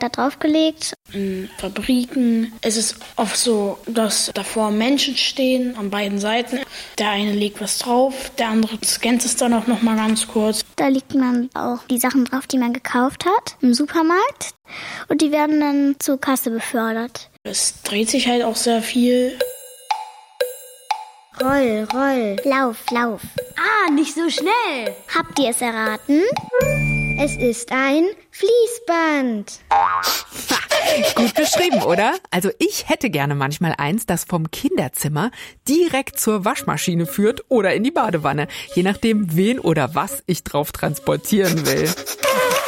da draufgelegt. In Fabriken ist es oft so, dass davor Menschen stehen an beiden Seiten. Der eine legt was drauf, der andere scannt es dann auch noch mal ganz kurz. Da legt man auch die Sachen drauf, die man gekauft hat im Supermarkt. Und die werden dann zur Kasse befördert. Es dreht sich halt auch sehr viel. Roll, roll. Lauf, lauf. Ah, nicht so schnell. Habt ihr es erraten? Es ist ein Fließband. Gut beschrieben, oder? Also ich hätte gerne manchmal eins, das vom Kinderzimmer direkt zur Waschmaschine führt oder in die Badewanne. Je nachdem, wen oder was ich drauf transportieren will.